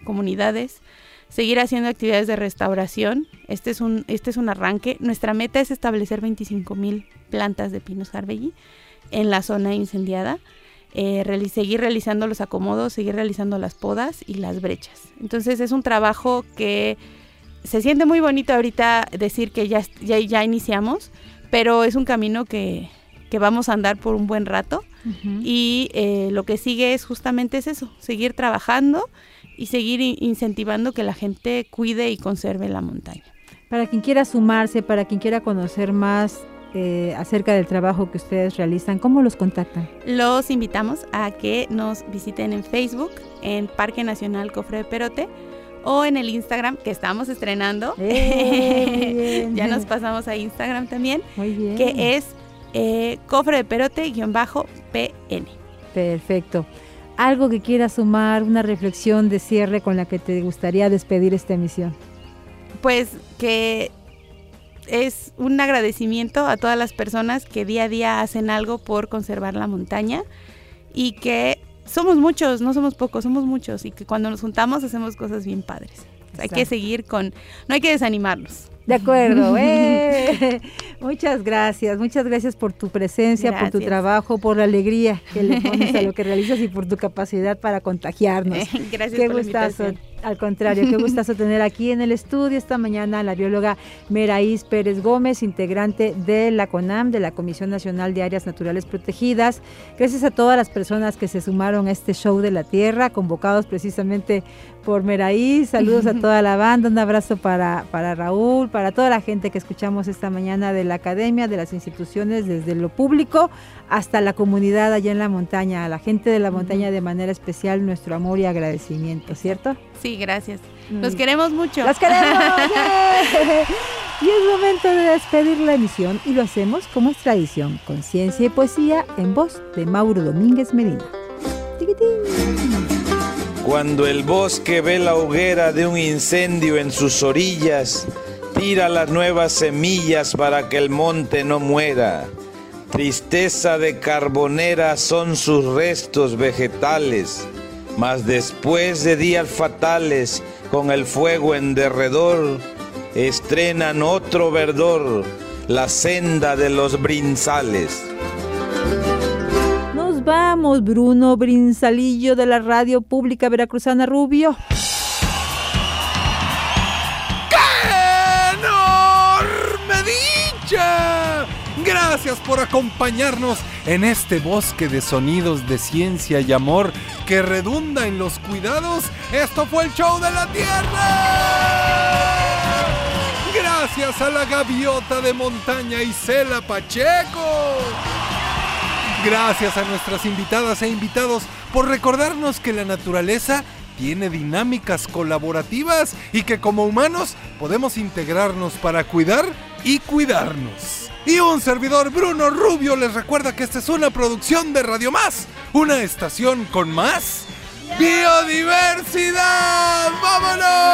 comunidades, seguir haciendo actividades de restauración. Este es un arranque. Nuestra meta es establecer 25,000 plantas de Pinus harvelli en la zona incendiada. Seguir realizando los acomodos, seguir realizando las podas y las brechas. Entonces es un trabajo que se siente muy bonito ahorita decir que ya iniciamos, pero es un camino que vamos a andar por un buen rato. Uh-huh. Y lo que sigue es justamente eso, seguir trabajando y seguir incentivando que la gente cuide y conserve la montaña. Para quien quiera sumarse, para quien quiera conocer más acerca del trabajo que ustedes realizan, ¿cómo los contactan? Los invitamos a que nos visiten en Facebook, en Parque Nacional Cofre de Perote, o en el Instagram, que estamos estrenando. Ya nos pasamos a Instagram también, muy bien. Que es Cofre de Perote-PN. Perfecto. ¿Algo que quieras sumar, una reflexión de cierre con la que te gustaría despedir esta emisión? Pues que es un agradecimiento a todas las personas que día a día hacen algo por conservar la montaña y que somos muchos, no somos pocos, somos muchos y que cuando nos juntamos hacemos cosas bien padres. Hay que seguir no hay que desanimarnos. De acuerdo. Muchas gracias por tu presencia, por tu trabajo, por la alegría que le pones a lo que realizas y por tu capacidad para contagiarnos. Gracias por la invitación. Al contrario, qué gustazo tener aquí en el estudio esta mañana a la bióloga Meraís Pérez Gómez, integrante de la CONAM, de la Comisión Nacional de Áreas Naturales Protegidas. Gracias a todas las personas que se sumaron a este show de la Tierra, convocados precisamente por Meraís. Saludos a toda la banda, un abrazo para Raúl, para toda la gente que escuchamos esta mañana de la academia, de las instituciones, desde lo público hasta la comunidad allá en la montaña, a la gente de la montaña de manera especial, nuestro amor y agradecimiento, ¿cierto? Sí, gracias. Los queremos mucho. ¡Los queremos! Y es momento de despedir la emisión y lo hacemos como es tradición, con ciencia y poesía en voz de Mauro Domínguez Medina. Cuando el bosque ve la hoguera de un incendio en sus orillas, tira las nuevas semillas para que el monte no muera. Tristeza de carbonera son sus restos vegetales, mas después de días fatales, con el fuego en derredor, estrenan otro verdor, la senda de los brinzales. Nos vamos, Bruno Brinzalillo de la Radio Pública Veracruzana Rubio. ¡Qué enorme dicha! Gracias por acompañarnos en este bosque de sonidos de ciencia y amor que redunda en los cuidados. Esto fue el show de la Tierra. Gracias a la gaviota de montaña Isela Pacheco. Gracias a nuestras invitadas e invitados por recordarnos que la naturaleza tiene dinámicas colaborativas y que como humanos podemos integrarnos para cuidar y cuidarnos. Y un servidor, Bruno Rubio, les recuerda que esta es una producción de Radio Más, una estación con más biodiversidad. ¡Vámonos!